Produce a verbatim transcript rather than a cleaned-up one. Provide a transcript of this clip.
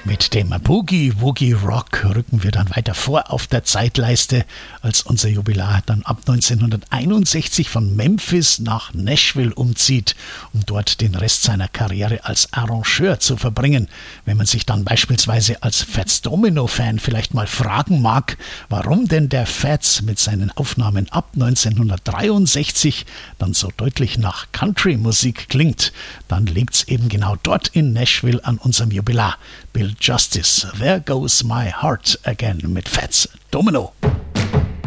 Mit dem Boogie Woogie Rock rücken wir dann weiter vor auf der Zeitleiste, als unser Jubilar dann ab neunzehnhunderteinundsechzig von Memphis nach Nashville umzieht, um dort den Rest seiner Karriere als Arrangeur zu verbringen. Wenn man sich dann beispielsweise als Fats Domino-Fan vielleicht mal fragen mag, warum denn der Fats mit seinen Aufnahmen ab neunzehnhundertdreiundsechzig dann so deutlich nach Country-Musik klingt, dann liegt's eben genau dort in Nashville an unserem Jubilar. Bill Justice, There Goes My Heart Again mit Fats Domino.